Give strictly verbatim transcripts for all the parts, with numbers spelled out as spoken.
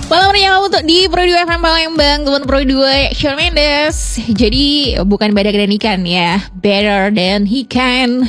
Malam meriah untuk di Pro dua F M Palembang, teman Pro dua Shawn Mendes. Jadi bukan badak dan ikan ya, better than he can.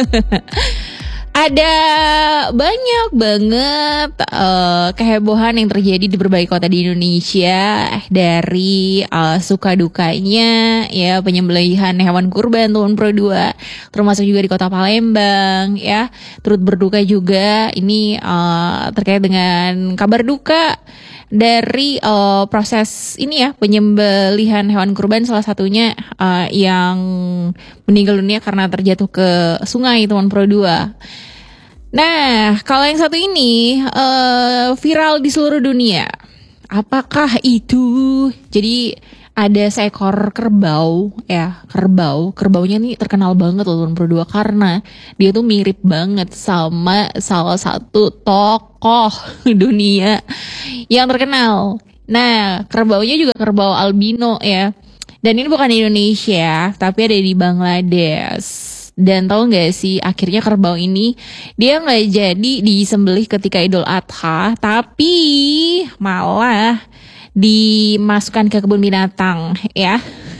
Ada banyak banget uh, kehebohan yang terjadi di berbagai kota di Indonesia, dari uh, suka dukanya ya penyembelihan hewan kurban tahun Pro dua, termasuk juga di kota Palembang ya. Turut berduka juga ini uh, terkait dengan kabar duka dari uh, proses ini ya penyembelihan hewan kurban, salah satunya uh, yang meninggal dunia karena terjatuh ke sungai teman Pro dua. Nah, kalau yang satu ini uh, viral di seluruh dunia. Apakah itu? Jadi ada seekor kerbau ya, kerbau. Kerbaunya nih terkenal banget loh teman Pro dua karena dia tuh mirip banget sama salah satu tokoh dunia yang terkenal. Nah, kerbaunya juga kerbau albino ya. Dan ini bukan di Indonesia, tapi ada di Bangladesh. Dan tahu nggak sih, akhirnya kerbau ini dia nggak jadi disembelih ketika Idul Adha, tapi malah dimasukkan ke kebun binatang ya.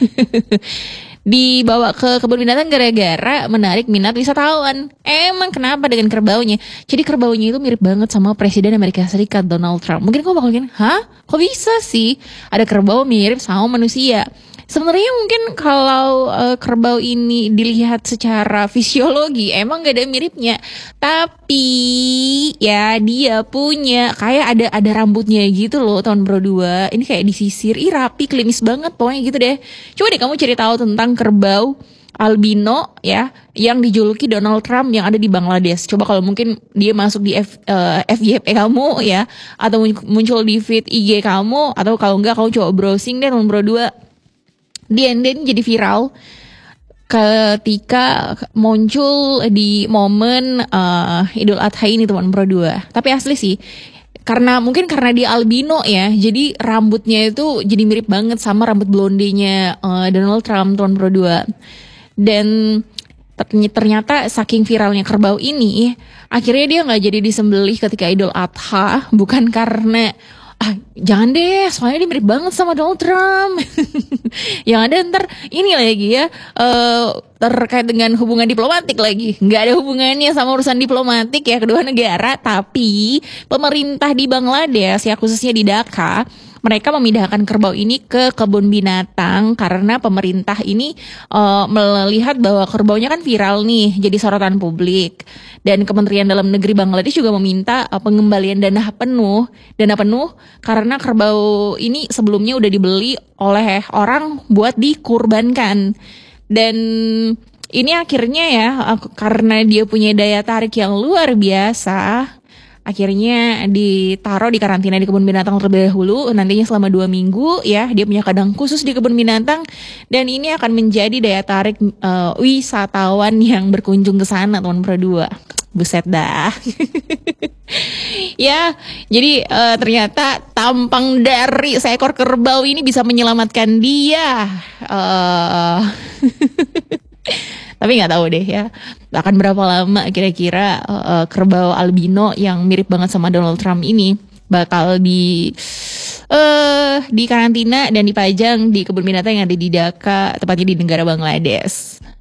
Dibawa ke kebun binatang gara-gara menarik minat wisatawan. Emang kenapa dengan kerbaunya? Jadi kerbaunya itu mirip banget sama Presiden Amerika Serikat Donald Trump. Mungkin kau bakal bilang, hah? Kok bisa sih ada kerbau mirip sama manusia? Sebenarnya mungkin kalau uh, kerbau ini dilihat secara fisiologi emang gak ada miripnya, tapi ya dia punya kayak ada ada rambutnya gitu loh tahun Pro dua. Ini kayak disisir, ih rapi, klimis banget pokoknya gitu deh. Coba deh kamu cari tahu tentang kerbau albino ya yang dijuluki Donald Trump yang ada di Bangladesh. Coba kalau mungkin dia masuk di F, uh, F Y P kamu ya, atau muncul di feed I G kamu, atau kalau enggak kamu coba browsing deh tahun Pro dua. Dia then jadi viral ketika muncul di momen uh, Idul Adha ini teman Pro dua. Tapi asli sih, karena mungkin karena dia albino ya, jadi rambutnya itu jadi mirip banget sama rambut blondenya uh, Donald Trump teman Pro dua. Dan ternyata saking viralnya kerbau ini, akhirnya dia nggak jadi disembelih ketika Idul Adha, bukan karena ah jangan deh soalnya dia mirip banget sama Donald Trump. Yang ada ntar ini lagi ya uh, terkait dengan hubungan diplomatik lagi. Nggak ada hubungannya sama urusan diplomatik ya kedua negara, tapi pemerintah di Bangladesh ya khususnya di Dhaka, mereka memindahkan kerbau ini ke kebun binatang karena pemerintah ini uh, melihat bahwa kerbaunya kan viral nih, jadi sorotan publik. Dan Kementerian Dalam Negeri Bangladesh juga meminta uh, pengembalian dana penuh, dana penuh karena kerbau ini sebelumnya udah dibeli oleh orang buat dikurbankan. Dan ini akhirnya ya uh, karena dia punya daya tarik yang luar biasa, akhirnya ditaruh di karantina di kebun binatang terlebih dahulu, nantinya selama dua minggu ya. Dia punya kandang khusus di kebun binatang, dan ini akan menjadi daya tarik uh, wisatawan yang berkunjung ke sana teman Pro dua. Buset dah. Ya, jadi uh, ternyata tampang dari seekor kerbau ini bisa menyelamatkan dia. Uh, Tapi nggak tahu deh ya, akan berapa lama kira-kira uh, kerbau albino yang mirip banget sama Donald Trump ini bakal di uh, di karantina dan dipajang di kebun binatang yang ada di Dhaka, tepatnya di negara Bangladesh.